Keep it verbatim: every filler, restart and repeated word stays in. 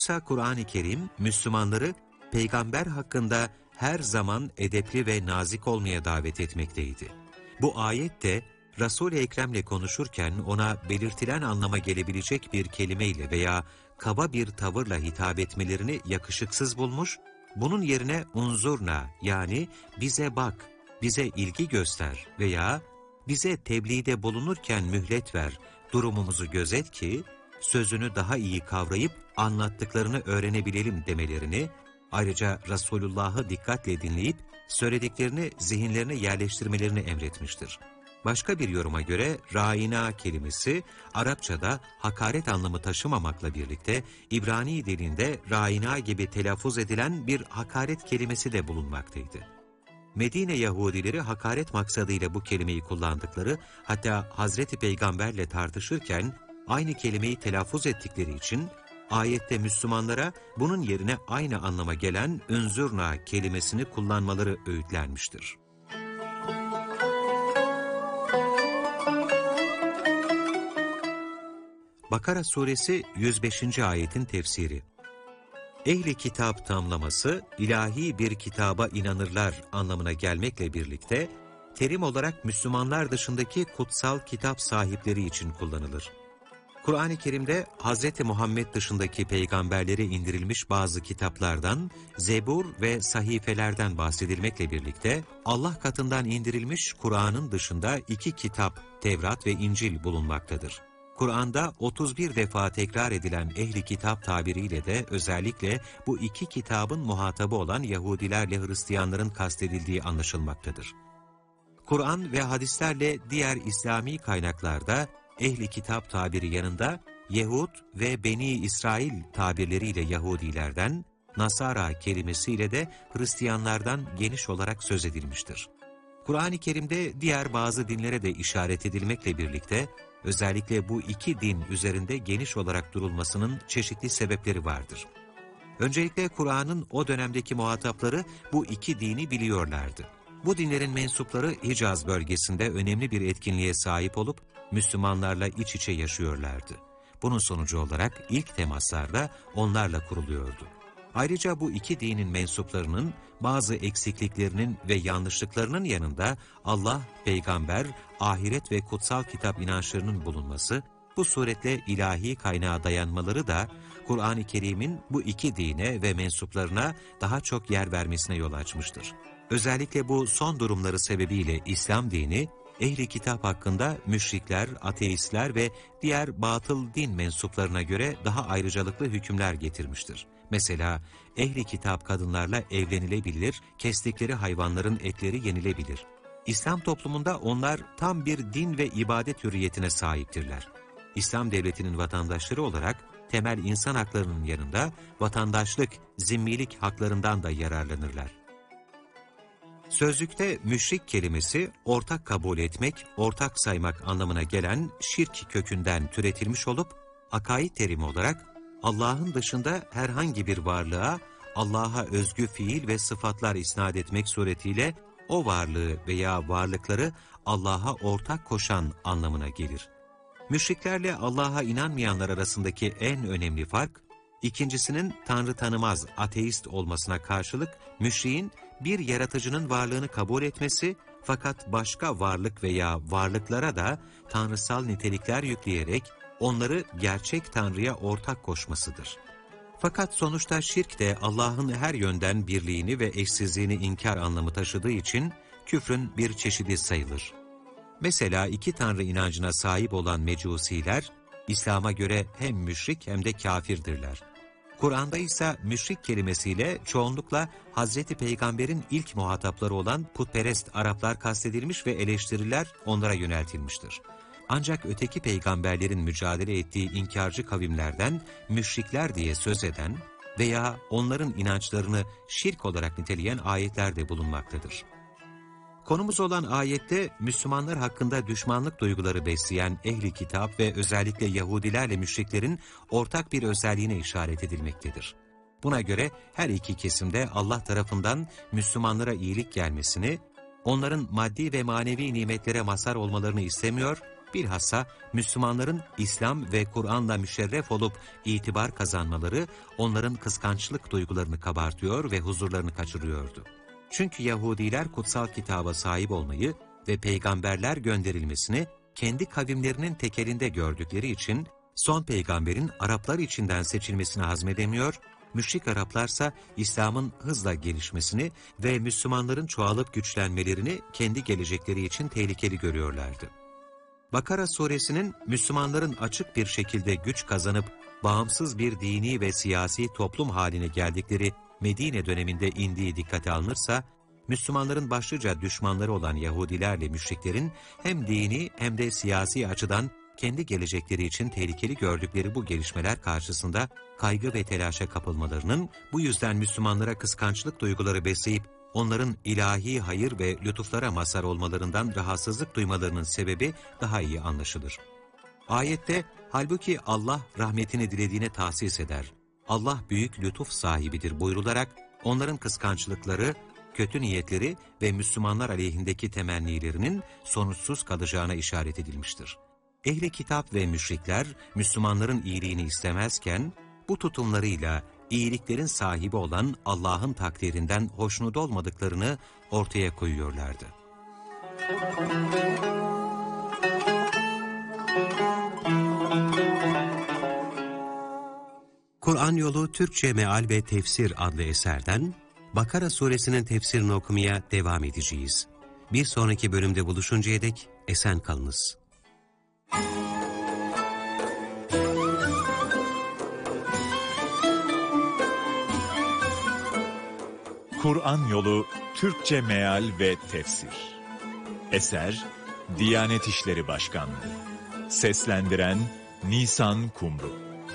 Oysa Kur'an-ı Kerim, Müslümanları peygamber hakkında her zaman edepli ve nazik olmaya davet etmekteydi. Bu ayet de Resul-i Ekrem'le konuşurken ona belirtilen anlama gelebilecek bir kelimeyle veya kaba bir tavırla hitap etmelerini yakışıksız bulmuş, bunun yerine unzurna yani bize bak, bize ilgi göster veya bize tebliğde bulunurken mühlet ver, durumumuzu gözet ki sözünü daha iyi kavrayıp anlattıklarını öğrenebilelim demelerini, ayrıca Resulullah'ı dikkatle dinleyip söylediklerini zihinlerine yerleştirmelerini emretmiştir. Başka bir yoruma göre râina kelimesi Arapçada hakaret anlamı taşımamakla birlikte İbrani dilinde râina gibi telaffuz edilen bir hakaret kelimesi de bulunmaktaydı. Medine Yahudileri hakaret maksadıyla bu kelimeyi kullandıkları, hatta Hazreti Peygamberle tartışırken aynı kelimeyi telaffuz ettikleri için ayette Müslümanlara bunun yerine aynı anlama gelen ünzurna kelimesini kullanmaları öğütlenmiştir. Bakara suresi yüz beşinci ayetin tefsiri. Ehli kitap tamlaması, ilahi bir kitaba inanırlar anlamına gelmekle birlikte, terim olarak Müslümanlar dışındaki kutsal kitap sahipleri için kullanılır. Kur'an-ı Kerim'de Hz. Muhammed dışındaki peygamberlere indirilmiş bazı kitaplardan, Zebur ve sahifelerden bahsedilmekle birlikte, Allah katından indirilmiş Kur'an'ın dışında iki kitap, Tevrat ve İncil bulunmaktadır. Kur'an'da otuz bir defa tekrar edilen ehli kitap tabiriyle de özellikle bu iki kitabın muhatabı olan Yahudilerle Hristiyanların kastedildiği anlaşılmaktadır. Kur'an ve hadislerle diğer İslami kaynaklarda ehli kitap tabiri yanında Yehud ve Beni İsrail tabirleriyle Yahudilerden, Nasara kelimesiyle de Hristiyanlardan geniş olarak söz edilmiştir. Kur'an-ı Kerim'de diğer bazı dinlere de işaret edilmekle birlikte, özellikle bu iki din üzerinde geniş olarak durulmasının çeşitli sebepleri vardır. Öncelikle Kur'an'ın o dönemdeki muhatapları bu iki dini biliyorlardı. Bu dinlerin mensupları Hicaz bölgesinde önemli bir etkinliğe sahip olup Müslümanlarla iç içe yaşıyorlardı. Bunun sonucu olarak ilk temaslarda onlarla kuruluyordu. Ayrıca bu iki dinin mensuplarının bazı eksikliklerinin ve yanlışlıklarının yanında Allah, peygamber, ahiret ve kutsal kitap inançlarının bulunması, bu suretle ilahi kaynağa dayanmaları da Kur'an-ı Kerim'in bu iki dine ve mensuplarına daha çok yer vermesine yol açmıştır. Özellikle bu son durumları sebebiyle İslam dini, ehli kitap hakkında müşrikler, ateistler ve diğer batıl din mensuplarına göre daha ayrıcalıklı hükümler getirmiştir. Mesela ehli kitap kadınlarla evlenilebilir, kestikleri hayvanların etleri yenilebilir. İslam toplumunda onlar tam bir din ve ibadet hürriyetine sahiptirler. İslam devletinin vatandaşları olarak temel insan haklarının yanında vatandaşlık, zimmilik haklarından da yararlanırlar. Sözlükte müşrik kelimesi ortak kabul etmek, ortak saymak anlamına gelen şirk kökünden türetilmiş olup, akaid terimi olarak Allah'ın dışında herhangi bir varlığa Allah'a özgü fiil ve sıfatlar isnat etmek suretiyle o varlığı veya varlıkları Allah'a ortak koşan anlamına gelir. Müşriklerle Allah'a inanmayanlar arasındaki en önemli fark, ikincisinin Tanrı tanımaz, ateist olmasına karşılık müşriğin bir yaratıcının varlığını kabul etmesi fakat başka varlık veya varlıklara da tanrısal nitelikler yükleyerek onları gerçek Tanrı'ya ortak koşmasıdır. Fakat sonuçta şirk de Allah'ın her yönden birliğini ve eşsizliğini inkar anlamı taşıdığı için küfrün bir çeşidi sayılır. Mesela iki Tanrı inancına sahip olan Mecusiler, İslam'a göre hem müşrik hem de kafirdirler. Kur'an'da ise müşrik kelimesiyle çoğunlukla Hazreti Peygamber'in ilk muhatapları olan putperest Araplar kastedilmiş ve eleştiriler onlara yöneltilmiştir. Ancak öteki peygamberlerin mücadele ettiği inkarcı kavimlerden müşrikler diye söz eden veya onların inançlarını şirk olarak niteleyen ayetler de bulunmaktadır. Konumuz olan ayette Müslümanlar hakkında düşmanlık duyguları besleyen ehli kitap ve özellikle Yahudilerle müşriklerin ortak bir özelliğine işaret edilmektedir. Buna göre her iki kesimde Allah tarafından Müslümanlara iyilik gelmesini, onların maddi ve manevi nimetlere mazhar olmalarını istemiyor, Bilhassa Müslümanların İslam ve Kur'an'la müşerref olup itibar kazanmaları onların kıskançlık duygularını kabartıyor ve huzurlarını kaçırıyordu. Çünkü Yahudiler kutsal kitaba sahip olmayı ve peygamberler gönderilmesini kendi kavimlerinin tekelinde gördükleri için son peygamberin Araplar içinden seçilmesini hazmedemiyor, müşrik Araplarsa İslam'ın hızla gelişmesini ve Müslümanların çoğalıp güçlenmelerini kendi gelecekleri için tehlikeli görüyorlardı. Bakara suresinin Müslümanların açık bir şekilde güç kazanıp bağımsız bir dini ve siyasi toplum haline geldikleri Medine döneminde indiği dikkate alınırsa, Müslümanların başlıca düşmanları olan Yahudilerle müşriklerin hem dini hem de siyasi açıdan kendi gelecekleri için tehlikeli gördükleri bu gelişmeler karşısında kaygı ve telaşa kapılmalarının, bu yüzden Müslümanlara kıskançlık duyguları besleyip onların ilahi hayır ve lütuflara mazhar olmalarından rahatsızlık duymalarının sebebi daha iyi anlaşılır. Ayette, halbuki Allah rahmetini dilediğine tahsis eder, Allah büyük lütuf sahibidir buyrularak, onların kıskançlıkları, kötü niyetleri ve Müslümanlar aleyhindeki temennilerinin sonuçsuz kalacağına işaret edilmiştir. Ehli kitap ve müşrikler, Müslümanların iyiliğini istemezken, bu tutumlarıyla iyiliklerin sahibi olan Allah'ın takdirinden hoşnut olmadıklarını ortaya koyuyorlardı. Kur'an Yolu Türkçe Meal ve Tefsir adlı eserden Bakara suresinin tefsirini okumaya devam edeceğiz. Bir sonraki bölümde buluşuncaya dek esen kalınız. Kur'an Yolu Türkçe Meal ve Tefsir. Eser Diyanet İşleri Başkanlığı. Seslendiren Nisan Kumru.